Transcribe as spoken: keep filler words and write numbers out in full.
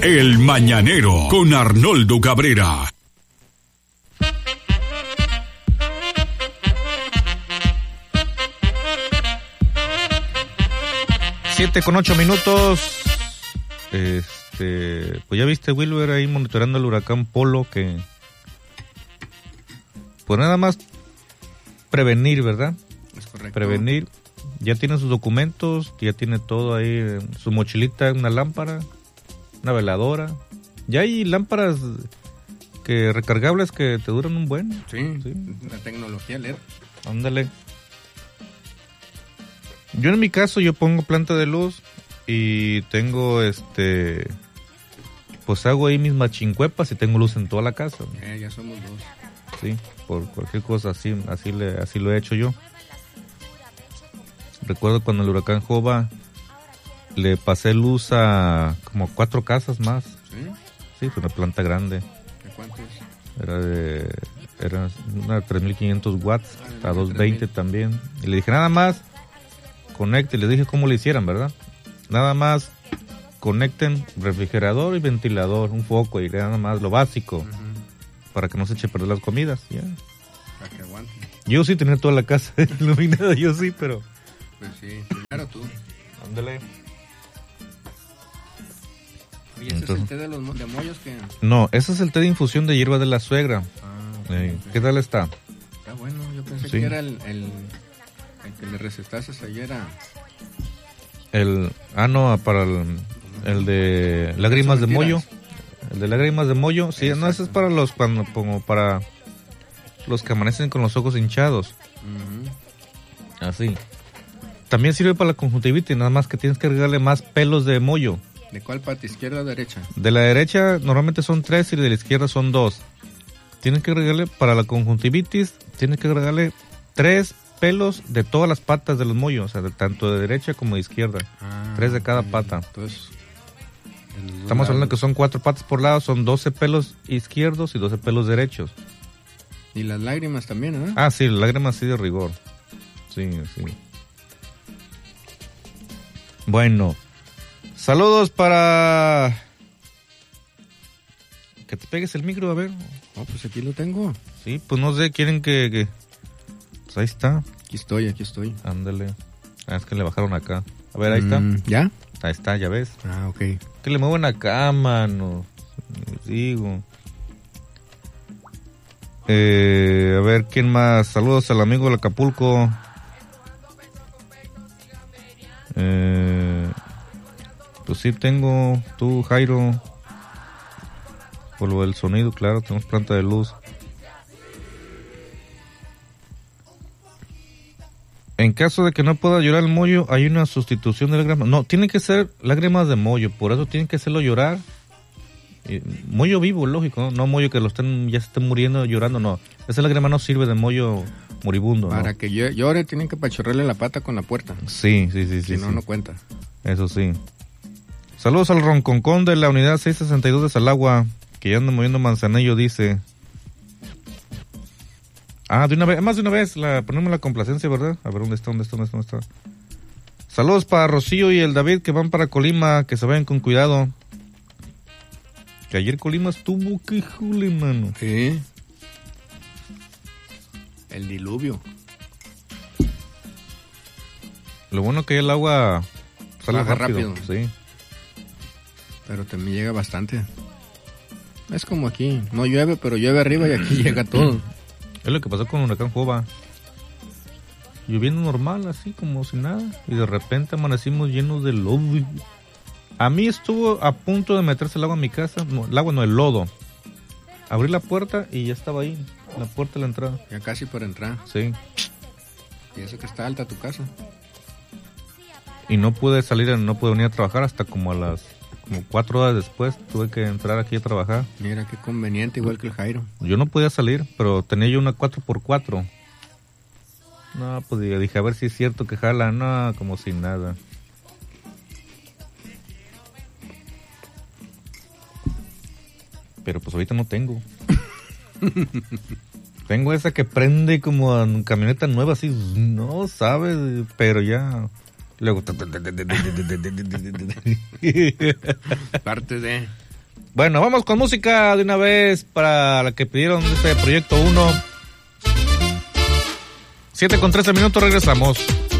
El Mañanero con Arnoldo Cabrera. Siete con ocho minutos. Este, pues ya viste, Wilber, ahí monitoreando el huracán Polo, que pues nada más prevenir, ¿verdad? Es correcto. Prevenir. Ya tiene sus documentos, ya tiene todo ahí, su mochilita, una lámpara, una veladora. Ya hay lámparas que recargables que te duran un buen. Sí, sí. La tecnología L E D. Ándale. Yo en mi caso, yo pongo planta de luz y tengo este, pues hago ahí mis machincuepas y tengo luz en toda la casa. Eh, ya somos dos. Sí, por cualquier cosa así, así le, así lo he hecho yo. Recuerdo cuando el huracán Jova le pasé luz a como cuatro casas más. ¿Sí? Sí, fue una planta grande. ¿De cuántos? Era de, era una de tres mil quinientos watts, Ah, a doscientos veinte también. Y le dije nada más, conecte, les dije cómo le hicieran, ¿verdad? Nada más conecten refrigerador y ventilador, un foco y nada más, lo básico, uh-huh, para que no se eche a perder las comidas. ¿Ya? Para que aguante. Yo sí tenía toda la casa iluminada, yo sí, pero... Pues sí, primero tú. Ándale. Oye, ¿ese Entonces, es el té de los de mollos que...? No, ese es el té de infusión de hierba de la suegra. Ah, okay, okay. ¿Qué tal está? Está bueno, yo pensé sí, que era el, el, el que le recetaste ayer a... El... Ah, no, para el, el de lágrimas de mollo. El de lágrimas de mollo, sí, exacto. No, ese es para los, cuando, como para los que amanecen con los ojos hinchados. Uh-huh. Así. También sirve para la conjuntivitis, nada más que tienes que agregarle más pelos de mollo. ¿De cuál parte? ¿Izquierda o derecha? De la derecha normalmente son tres y de la izquierda son dos. Tienes que agregarle, para la conjuntivitis, tienes que agregarle tres pelos de todas las patas de los mollos, o sea, de, tanto de derecha como de izquierda. Ah, tres de cada pata. Entonces, estamos hablando que son cuatro patas por lado, son doce pelos izquierdos y doce pelos derechos. Y las lágrimas también, ¿no? Ah, sí, las lágrimas sí de rigor. Sí, sí. Bueno, saludos para... Que te pegues el micro, a ver. Oh, pues aquí lo tengo. Sí, pues no sé, quieren que... que... Pues ahí está. Aquí estoy, aquí estoy. Ándale. Ah, es que le bajaron acá. A ver, ahí mm, está. ¿Ya? Ahí está, ya ves. Ah, ok. Que le mueven acá, mano. Les digo. Eh, a ver, ¿quién más? Saludos al amigo del Acapulco. Eh, pues sí tengo, tú Jairo, por lo del sonido, claro, tenemos planta de luz. En caso de que no pueda llorar el mollo, hay una sustitución de lágrimas. No, tiene que ser lágrimas de mollo, por eso tienen que hacerlo llorar. Eh, mollo vivo, lógico, ¿no? No mollo que lo estén, ya se estén muriendo llorando, no. Esa lágrima no sirve de mollo moribundo, para ¿no? que llore tienen que pachorrarle la pata con la puerta. Sí, sí, sí, sí. Si no, sí. no cuenta. Eso sí. Saludos al Ronconcón de la unidad seiscientos sesenta y dos de Salagua, que ya anda moviendo Manzanillo, dice. Ah, de una vez, más de una vez, la, ponemos la complacencia, ¿verdad? A ver, ¿dónde está, dónde está, dónde está, dónde está? Saludos para Rocío y el David que van para Colima, que se vayan con cuidado. Que ayer Colima estuvo, que jule, mano. Sí. El diluvio. Lo bueno que el agua sale Baja rápido. rápido. Sí. Pero también llega bastante. Es como aquí, no llueve, pero llueve arriba y aquí llega todo. Es lo que pasó con el huracán Jova. Lloviendo normal, así como si nada. Y de repente amanecimos llenos de lodo. A mí estuvo a punto de meterse el agua en mi casa. No, el agua no, el lodo. Abrí la puerta y ya estaba ahí. La puerta de la entrada. Ya casi por entrar. Sí. Y eso que está alta tu casa. Y no pude salir, no pude venir a trabajar hasta como a las... Como cuatro horas después tuve que entrar aquí a trabajar. Mira qué conveniente, igual que el Jairo. Yo no podía salir, pero tenía yo una cuatro por cuatro. No, pues dije, a ver si es cierto que jala. No, como sin nada. Pero pues ahorita no tengo. Tengo esa que prende como en camioneta nueva, así, no sabes, pero ya... Luego... Parte de... Bueno, vamos con música de una vez para la que pidieron este Proyecto uno. siete con trece minutos, regresamos.